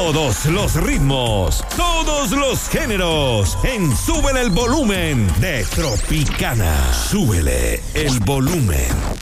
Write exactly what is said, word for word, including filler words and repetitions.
Todos los ritmos, todos los géneros, en Súbele el Volumen de Tropicana. Súbele el volumen.